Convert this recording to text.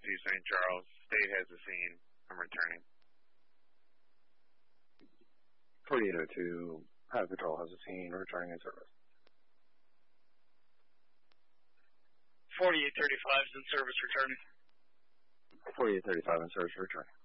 to St. Charles. State has a scene. I'm returning. 4802, Highway Patrol has a scene, returning in service. 4835 is in service, returning. 4835 in service, returning.